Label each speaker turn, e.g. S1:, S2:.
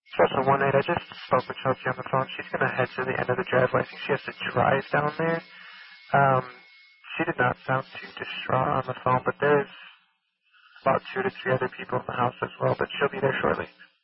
S1: So 1-8, I just spoke with Chelsea on the phone. She's going to head to the end of the driveway. I think she has to drive down there. She did not sound too distraught on the phone, but there's about 2 to 3 other people in the house as well, but she'll be there shortly.